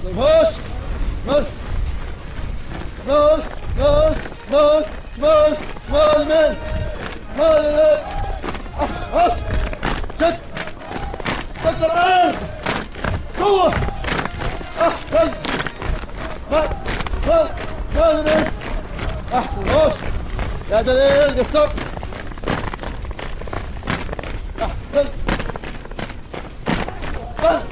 احسن خش. مال مال مال مال مال مال مال مال. احسن خش. شد شد الان قوة. احسن مال مال مال مال. احسن خش يا دليل قصر. احسن مال